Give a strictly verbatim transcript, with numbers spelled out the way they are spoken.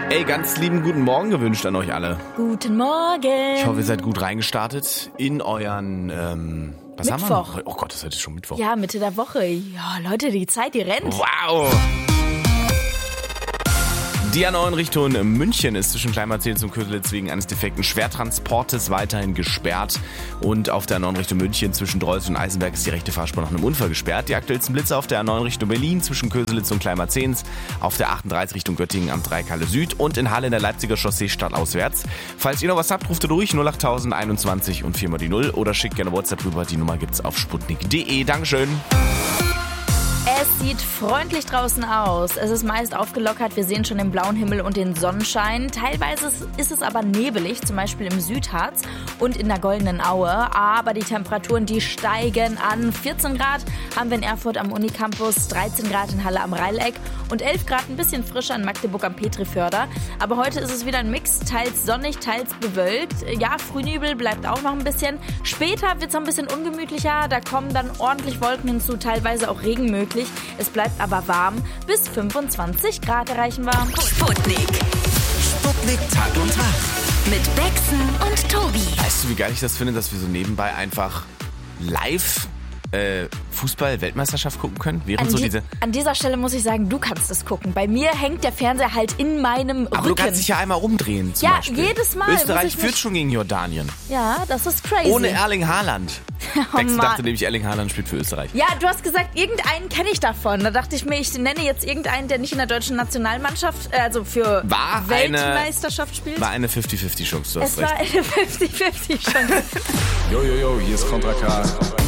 Ey, ganz lieben guten Morgen gewünscht an euch alle. Guten Morgen. Ich hoffe, ihr seid gut reingestartet in euren, ähm, was Mittwoch. haben wir? Oh Gott, das ist heute schon Mittwoch. Ja, Mitte der Woche. Ja, Leute, die Zeit, die rennt. Wow. Die A neun Richtung München ist zwischen Kleinmarzehn und Köselitz wegen eines defekten Schwertransportes weiterhin gesperrt. Und auf der A neun Richtung München zwischen Drolls und Eisenberg ist die rechte Fahrspur nach einem Unfall gesperrt. Die aktuellsten Blitze auf der A neun Richtung Berlin zwischen Köselitz und Kleinmarzehn, auf der achtunddreißig Richtung Göttingen am Dreikalle Süd und in Halle in der Leipziger Chaussee stadtauswärts. Falls ihr noch was habt, ruft ihr durch null acht tausend einundzwanzig und viermal die Null oder schickt gerne WhatsApp rüber. Die Nummer gibt's auf sputnik punkt de. Dankeschön. Es sieht freundlich draußen aus. Es ist meist aufgelockert. Wir sehen schon den blauen Himmel und den Sonnenschein. Teilweise ist es aber nebelig, zum Beispiel im Südharz und in der Goldenen Aue. Aber die Temperaturen, die steigen an. vierzehn Grad haben wir in Erfurt am Unicampus, dreizehn Grad in Halle am Reileck und elf Grad ein bisschen frischer in Magdeburg am Petriförder. Aber heute ist es wieder ein Mix, teils sonnig, teils bewölkt. Ja, Frühnebel bleibt auch noch ein bisschen. Später wird es ein bisschen ungemütlicher. Da kommen dann ordentlich Wolken hinzu, teilweise auch Regen möglich. Es bleibt aber warm. Bis fünfundzwanzig Grad erreichen wir. Sputnik. Sputnik Tag und Tag. Mit Bexen und Tobi. Weißt du, wie geil ich das finde, dass wir so nebenbei einfach live äh, Fußball-Weltmeisterschaft gucken können? Während An, so die, diese an dieser Stelle muss ich sagen, du kannst es gucken. Bei mir hängt der Fernseher halt in meinem Aber Rücken. du kannst dich ja einmal rumdrehen zum Ja, Beispiel. jedes Mal muss Österreich ich führt mich- schon gegen Jordanien. Ja, das ist crazy. Ohne Erling Haaland. Oh Bex Mann. dachte nämlich, Erling Haaland spielt für Österreich. Ja, du hast gesagt, irgendeinen kenne ich davon. Da dachte ich mir, ich nenne jetzt irgendeinen, der nicht in der deutschen Nationalmannschaft, äh, also für War eine- Weltmeisterschaft spielt. War eine fünfzig fünfzig Chance, du hast es war recht. eine fünfzig fünfzig Chance. Jojojo, hier ist Contra K.